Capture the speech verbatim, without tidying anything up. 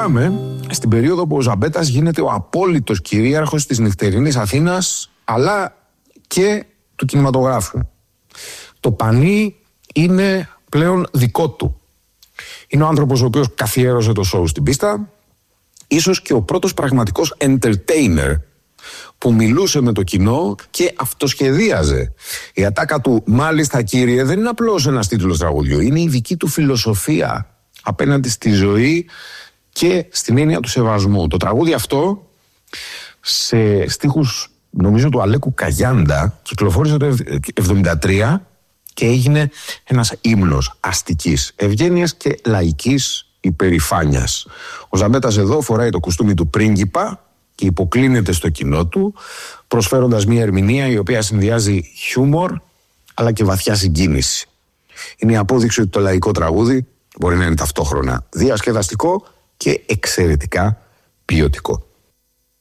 Προχωράμε στην περίοδο που ο Ζαμπέτας γίνεται ο απόλυτος κυρίαρχος της νυχτερινής Αθήνας, αλλά και του κινηματογράφου. Το πανί είναι πλέον δικό του. Είναι ο άνθρωπος ο οποίος καθιέρωσε το σόου στην πίστα, ίσως και ο πρώτος πραγματικός entertainer που μιλούσε με το κοινό και αυτοσχεδίαζε. Η ατάκα του «Μάλιστα κύριε» δεν είναι απλώς ένας τίτλος τραγουδιού, είναι η δική του φιλοσοφία απέναντι στη ζωή και στην έννοια του σεβασμού. Το τραγούδι αυτό, σε στίχους νομίζω του Αλέκου Καγιάντα, κυκλοφόρησε το εβδομήντα τρία και έγινε ένας ύμνος αστικής ευγένειας και λαϊκής υπερηφάνειας. Ο Ζαμπέτας εδώ φοράει το κουστούμι του πρίγκιπα και υποκλίνεται στο κοινό του, προσφέροντας μια ερμηνεία η οποία συνδυάζει χιούμορ αλλά και βαθιά συγκίνηση. Είναι η απόδειξη ότι το λαϊκό τραγούδι μπορεί να είναι ταυτόχρονα διασκεδαστικό και εξαιρετικά ποιοτικό.